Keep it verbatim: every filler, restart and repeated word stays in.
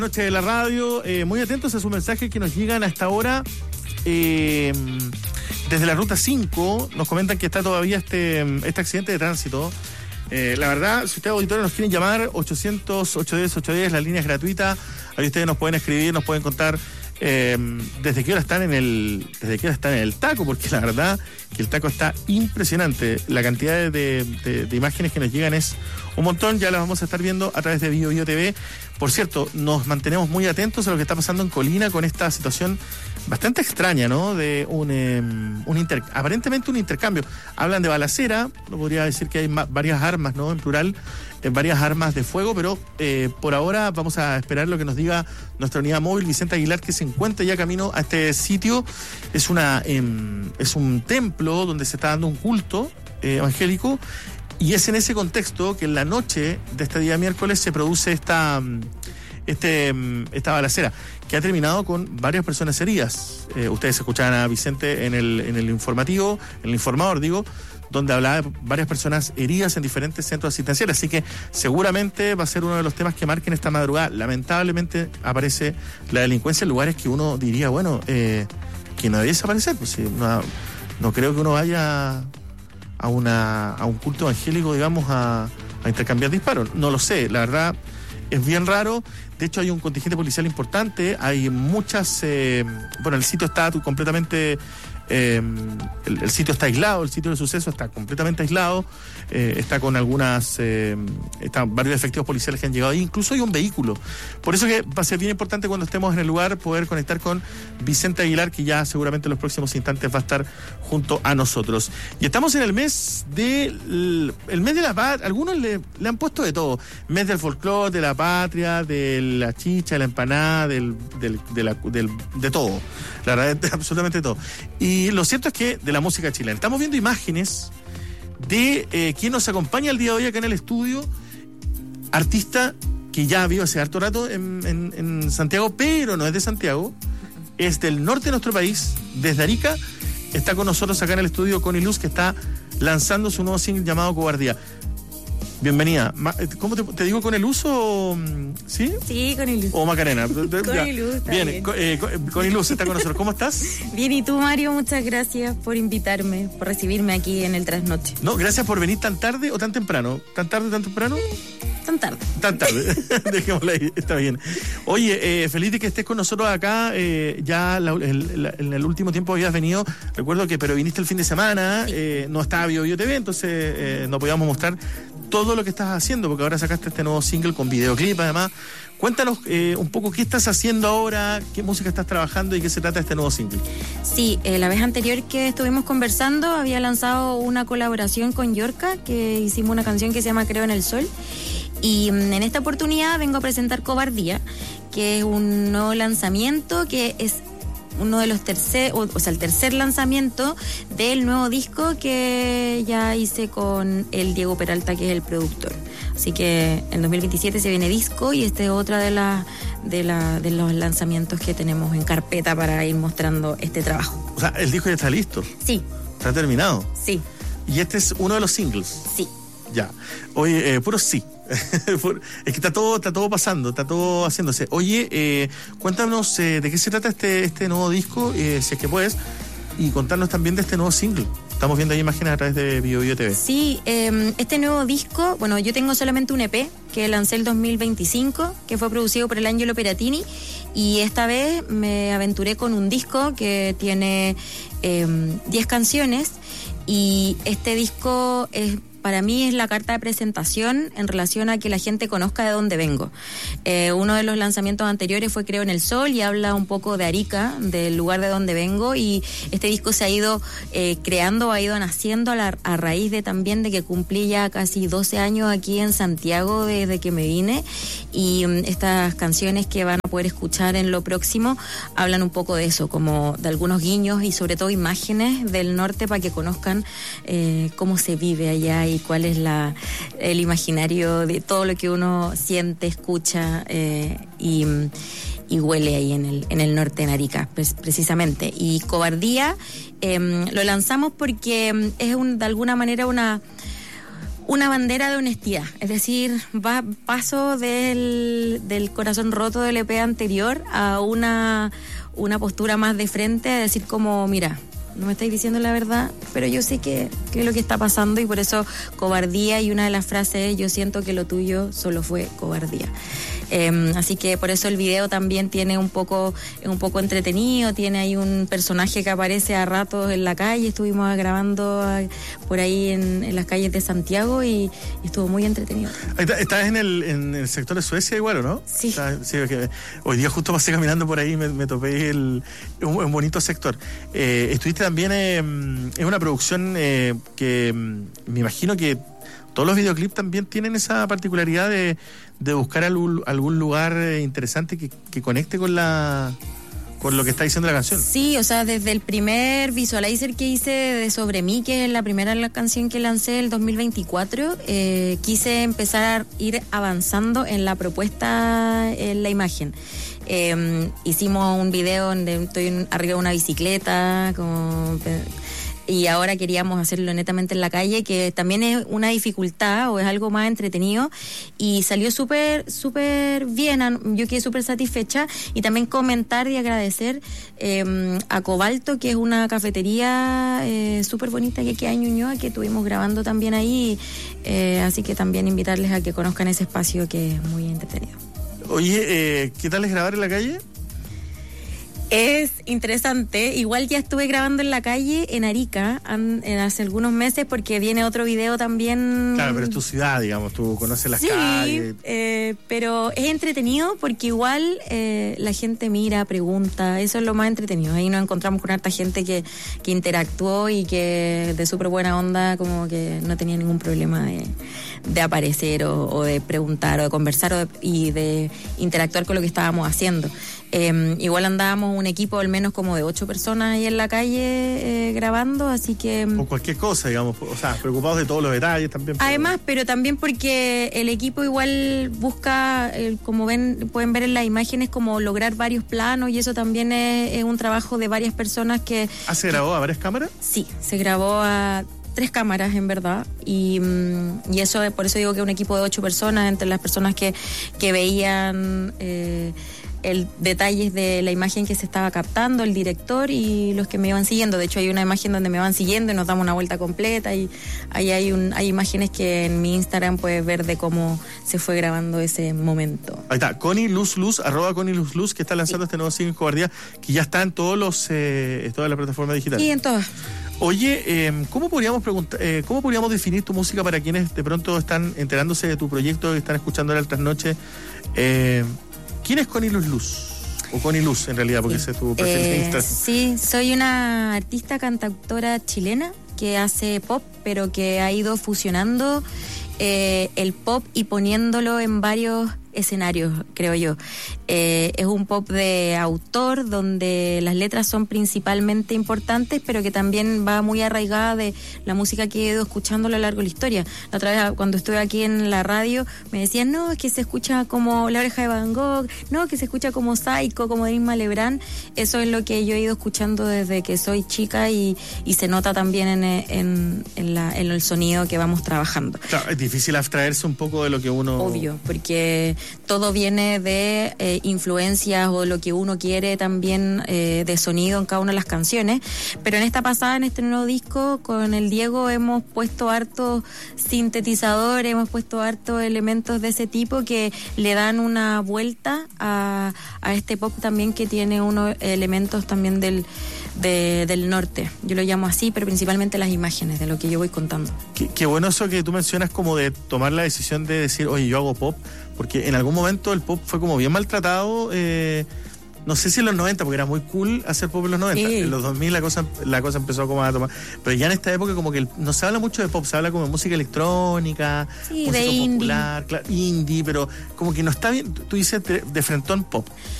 Noche de la radio, eh, muy atentos a sus mensajes que nos llegan a esta hora. Eh, desde la ruta cinco nos comentan que está todavía este, este accidente de tránsito. Eh, la verdad, si ustedes auditores nos quieren llamar, ochocientos, ochocientos diez, ochocientos diez, la línea es gratuita. Ahí ustedes nos pueden escribir, nos pueden contar eh, desde qué hora están en el desde qué hora están en el taco, porque la verdad que el taco está impresionante. La cantidad de, de, de imágenes que nos llegan es un montón. Ya las vamos a estar viendo a través de Bio Bio T V. Por cierto, nos mantenemos muy atentos a lo que está pasando en Colina con esta situación bastante extraña, ¿no? De un, eh, un inter, aparentemente un intercambio. Hablan de balacera, no podría decir que hay ma- varias armas, ¿no? En plural, eh, varias armas de fuego, pero eh, por ahora vamos a esperar lo que nos diga nuestra unidad móvil, Vicente Aguilar, que se encuentra ya camino a este sitio. Es una eh, es un templo donde se está dando un culto eh, evangélico. Y es en ese contexto que en la noche de este día miércoles se produce esta, este, esta balacera, que ha terminado con varias personas heridas. Eh, ustedes escuchaban a Vicente en el, en el informativo, en el informador, digo, donde hablaba de varias personas heridas en diferentes centros asistenciales. Así que seguramente va a ser uno de los temas que marquen esta madrugada. Lamentablemente aparece la delincuencia en lugares que uno diría, bueno, eh, que no debe desaparecer. Pues, sí, no, no creo que uno vaya a una a un culto evangélico, digamos, a, a intercambiar disparos. No lo sé, la verdad es bien raro. De hecho, hay un contingente policial importante, hay muchas... Eh, bueno, el sitio está completamente... Eh, el, el sitio está aislado, el sitio del suceso está completamente aislado, eh, está con algunas, eh, están varios efectivos policiales que han llegado ahí, incluso hay un vehículo. Por eso que va a ser bien importante cuando estemos en el lugar poder conectar con Vicente Aguilar, que ya seguramente en los próximos instantes va a estar junto a nosotros. Y estamos en el mes de el mes de la patria. Algunos le, le han puesto de todo: mes del folclore, de la patria, de la chicha, de la empanada, del, del, de, la, del, de todo. La verdad es absolutamente todo. Y lo cierto es que de la música chilena. Estamos viendo imágenes de eh, quien nos acompaña el día de hoy acá en el estudio, artista que ya vive hace harto rato en, en, en Santiago, pero no es de Santiago, es del norte de nuestro país, desde Arica. Está con nosotros acá en el estudio Connie Luz, que está lanzando su nuevo single llamado Cobardía. Bienvenida. ¿Cómo te, te digo, con el uso? ¿Sí? Sí, con el o Macarena. Con el Luz. Bien, bien. Con, eh, con el Luz está con nosotros. ¿Cómo estás? Bien, y tú, Mario, muchas gracias por invitarme, por recibirme aquí en el Trasnoche. No, gracias por venir tan tarde o tan temprano. ¿Tan tarde o tan temprano? Tan tarde. Tan tarde. Dejémosla ahí, está bien. Oye, eh, feliz de que estés con nosotros acá. Eh, ya la, el, la, en el último tiempo habías venido, recuerdo que, pero viniste el fin de semana, sí. eh, no estaba Bio Bio T V, entonces eh, no podíamos mostrar todo lo que estás haciendo, porque ahora sacaste este nuevo single con videoclip además. Cuéntanos eh, un poco qué estás haciendo ahora, qué música estás trabajando y qué se trata este nuevo single. Sí, eh, la vez anterior que estuvimos conversando había lanzado una colaboración con Yorka, que hicimos una canción que se llama Creo en el Sol. Y en esta oportunidad vengo a presentar Cobardía, que es un nuevo lanzamiento, que es uno de los tercer, o, o sea, el tercer lanzamiento del nuevo disco que ya hice con el Diego Peralta, que es el productor. Así que en dos mil veintisiete se viene disco y este es otra de las de, la, de los lanzamientos que tenemos en carpeta para ir mostrando este trabajo. O sea, el disco ya está listo. Sí. ¿Está terminado? Sí. ¿Y este es uno de los singles? Sí. Ya. Oye, eh, puro sí. Es que está todo, está todo pasando, está todo haciéndose. Oye, eh, cuéntanos eh, de qué se trata este, este nuevo disco, eh, si es que puedes, y contarnos también de este nuevo single. Estamos viendo ahí imágenes a través de Bio Bio T V. Sí, eh, este nuevo disco, bueno, yo tengo solamente un E P que lancé el dos mil veinticinco, que fue producido por el Angelo Peratini, y esta vez me aventuré con un disco que tiene eh, diez canciones, y este disco es... para mí es la carta de presentación en relación a que la gente conozca de dónde vengo. Eh, uno de los lanzamientos anteriores fue Creo en el Sol, y habla un poco de Arica, del lugar de donde vengo, y este disco se ha ido eh, creando, ha ido naciendo a, la, a raíz de también de que cumplí ya casi doce años aquí en Santiago desde que me vine, y um, estas canciones que van a poder escuchar en lo próximo hablan un poco de eso, como de algunos guiños y sobre todo imágenes del norte para que conozcan eh, cómo se vive allá y cuál es la el imaginario de todo lo que uno siente, escucha eh, y, y huele ahí en el en el norte, en Arica, pues, precisamente. Y Cobardía eh, lo lanzamos porque es un, de alguna manera una una bandera de honestidad, es decir, va, paso del, del corazón roto del E P anterior a una, una postura más de frente, a decir como, mira, no me estáis diciendo la verdad, pero yo sé que, que es lo que está pasando, y por eso cobardía, y una de las frases es, yo siento que lo tuyo solo fue cobardía. Eh, así que por eso el video también tiene un poco, un poco entretenido, tiene ahí un personaje que aparece a ratos en la calle, estuvimos grabando a, por ahí en, en las calles de Santiago, y, y estuvo muy entretenido. ¿Estás en el, en el sector de Suecia igual o no? Sí. Está, sí, okay. Hoy día justo pasé caminando por ahí y me, me topé el, un, un bonito sector. Eh, estuviste también eh, en una producción eh, que me imagino que todos los videoclips también tienen esa particularidad de, de buscar algún, algún lugar interesante que, que conecte con la con lo que está diciendo la canción. Sí, o sea, desde el primer visualizer que hice de Sobre mí, que es la primera la canción que lancé el dos mil veinticuatro, eh, quise empezar a ir avanzando en la propuesta, en la imagen. Eh, hicimos un video donde estoy arriba de una bicicleta, como... y ahora queríamos hacerlo netamente en la calle, que también es una dificultad o es algo más entretenido, y salió súper súper bien, yo quedé súper satisfecha. Y también comentar y agradecer eh, a Cobalto, que es una cafetería eh, súper bonita que queda en Ñuñoa, que estuvimos grabando también ahí, eh, así que también invitarles a que conozcan ese espacio, que es muy entretenido. Oye, eh, ¿qué tal es grabar en la calle? Es interesante, igual ya estuve grabando en la calle en Arica an, en hace algunos meses, porque viene otro video también. Claro, pero es tu ciudad, digamos, tú conoces las sí, calles. Eh, pero es entretenido porque igual eh, la gente mira, pregunta, eso es lo más entretenido. Ahí nos encontramos con harta gente que, que interactuó y que de súper buena onda, como que no tenía ningún problema de, de aparecer o, o de preguntar o de conversar o de, y de interactuar con lo que estábamos haciendo. Eh, igual andábamos un equipo al menos como de ocho personas ahí en la calle eh, grabando, así que... O cualquier cosa, digamos, o sea, preocupados de todos los detalles también. Pero... Además, pero también porque el equipo igual busca, eh, como ven, pueden ver en las imágenes, como lograr varios planos, y eso también es, es un trabajo de varias personas que... ¿Ah, se grabó a varias cámaras? Sí, se grabó a... tres cámaras en verdad, y, y eso por eso digo que un equipo de ocho personas, entre las personas que, que veían eh, el detalles de la imagen que se estaba captando, el director y los que me iban siguiendo. De hecho hay una imagen donde me van siguiendo y nos damos una vuelta completa, y ahí hay un hay imágenes que en mi Instagram puedes ver de cómo se fue grabando ese momento. Ahí está, Connie Luz Luz, arroba Connie Luz Luz, que está lanzando sí. este nuevo single Cobardía, que ya está en todos los eh, todas las plataformas digitales. Sí, en todas. Oye, eh, ¿cómo podríamos preguntar, eh, cómo podríamos definir tu música para quienes de pronto están enterándose de tu proyecto y están escuchando la trasnoche? Eh, ¿Quién es Connie Luz Luz? O Connie Luz, en realidad, porque sí. ese es tu perfil eh, de Instagram. Sí, soy una artista cantautora chilena que hace pop, pero que ha ido fusionando eh, el pop y poniéndolo en varios escenarios, creo yo. Eh, es un pop de autor donde las letras son principalmente importantes, pero que también va muy arraigada de la música que he ido escuchando a lo largo de la historia. La otra vez, cuando estuve aquí en la radio, me decían, no, es que se escucha como La Oreja de Van Gogh, no, que se escucha como Psycho, como de Irma Lebrán. Eso es lo que yo he ido escuchando desde que soy chica, y, y se nota también en, en, en, la, en el sonido que vamos trabajando. Claro, es difícil abstraerse un poco de lo que uno... Obvio, porque todo viene de eh, influencias o lo que uno quiere también eh, de sonido en cada una de las canciones, pero en esta pasada, en este nuevo disco, con el Diego hemos puesto hartos sintetizadores, hemos puesto hartos elementos de ese tipo que le dan una vuelta a, a este pop también, que tiene unos elementos también del De, del norte, yo lo llamo así, pero principalmente las imágenes de lo que yo voy contando. Qué, qué bueno eso que tú mencionas, como de tomar la decisión de decir, oye, yo hago pop, porque en algún momento el pop fue como bien maltratado, eh, no sé si en los noventa, porque era muy cool hacer pop en los noventa, sí. En los dos mil la cosa la cosa empezó como a tomar, pero ya en esta época como que el, no se habla mucho de pop, se habla como de música electrónica, sí, música de popular, indie. Claro, indie, pero como que no está bien, tú dices de, de frentón pop.